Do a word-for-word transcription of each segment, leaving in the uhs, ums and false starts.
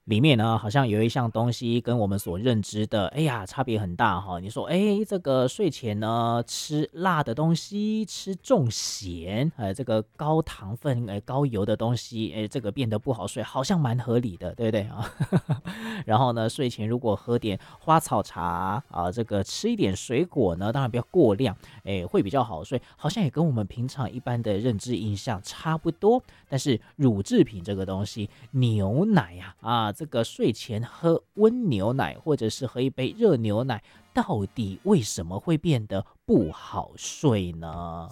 里面呢，好像有一项东西跟我们所认知的，哎呀，差别很大哈。你说，哎，这个睡前呢吃辣的东西，吃重咸，呃，这个高糖分、哎高油的东西，哎，这个变得不好睡，好像蛮合理的，对不对啊？然后呢，睡前如果喝点花草茶啊，这个吃一点水果呢，当然不要过量，哎，会比较好睡，好像也跟我们平常一般的认知印象差不多。但是乳制品这个东西，牛奶呀、啊，啊，这个睡前喝温牛奶或者是喝一杯热牛奶，到底为什么会变得不好睡呢？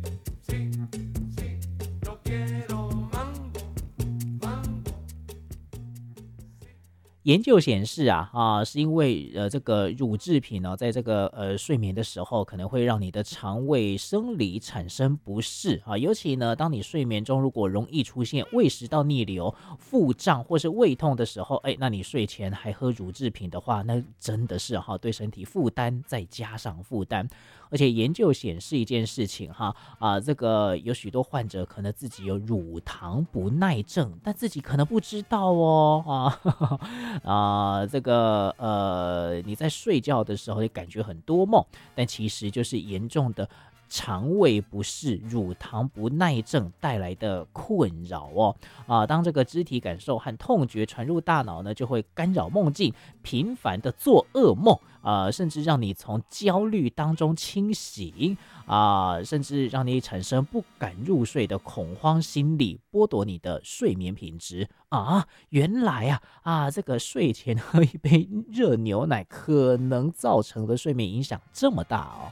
研究显示啊啊，是因为呃这个乳制品呢、在这个呃睡眠的时候，可能会让你的肠胃生理产生不适啊。尤其呢，当你睡眠中如果容易出现胃食道逆流、腹胀或是胃痛的时候，哎，那你睡前还喝乳制品的话，那真的是哈、对身体负担再加上负担。而且研究显示一件事情哈啊，这个有许多患者可能自己有乳糖不耐症，但自己可能不知道哦啊。啊，这个呃，你在睡觉的时候也感觉很多梦，但其实就是严重的肠胃不适、乳糖不耐症带来的困扰哦。啊，当这个肢体感受和痛觉传入大脑呢，就会干扰梦境，频繁的做噩梦。啊，甚至让你从焦虑当中清醒啊，甚至让你产生不敢入睡的恐慌心理，剥夺你的睡眠品质啊！原来啊啊，这个睡前喝一杯热牛奶可能造成的睡眠影响这么大哦。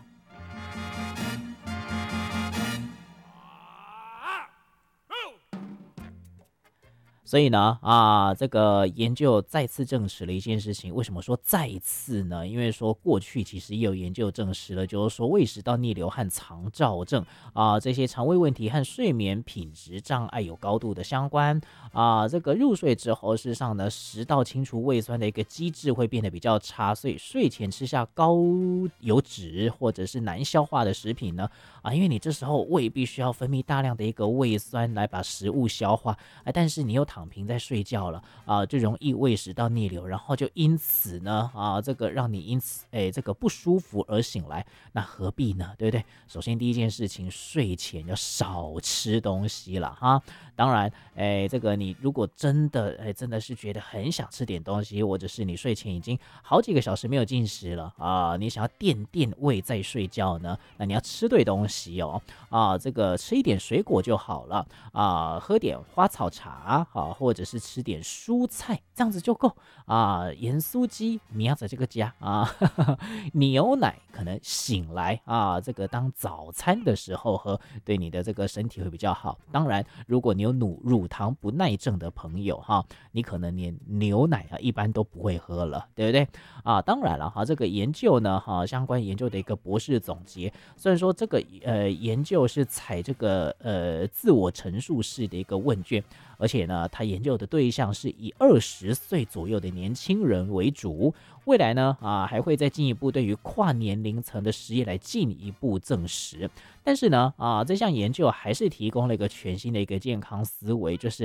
所以呢，啊，这个研究再次证实了一件事情。为什么说再次呢？因为说过去其实也有研究证实了，就是说胃食道逆流和肠燥症啊，这些肠胃问题和睡眠品质障碍有高度的相关啊。这个入睡之后，事实上呢，食道清除胃酸的一个机制会变得比较差，所以睡前吃下高油脂或者是难消化的食品呢，啊，因为你这时候胃必须要分泌大量的一个胃酸来把食物消化，啊，但是你又躺平在睡觉了啊，就容易胃食道逆流，然后就因此呢，啊，这个让你因此哎这个不舒服而醒来，那何必呢？对不对？首先第一件事情，睡前要少吃东西了哈。当然，哎，这个你如果真的哎真的是觉得很想吃点东西，或者是你睡前已经好几个小时没有进食了啊，你想要垫垫胃再睡觉呢，那你要吃对东西哦啊，这个吃一点水果就好了啊，喝点花草茶啊，或者是吃点蔬菜，这样子就够啊。盐酥鸡米亚在这个家啊，牛奶可能醒来啊，这个当早餐的时候喝，对你的这个身体会比较好。当然，如果你有乳乳糖不耐症的朋友哈，你可能连牛奶啊一般都不会喝了，对不对啊？当然了哈，这个研究呢哈，相关研究的一个博士总结，虽然说这个呃研究是采这个呃自我陈述式的一个问卷，而且呢，他研究的对象是以二十岁左右的年轻人为主。未来呢啊还会再进一步对于跨年龄层的实验来进一步证实。但是呢啊这项研究还是提供了一个全新的一个健康思维，就是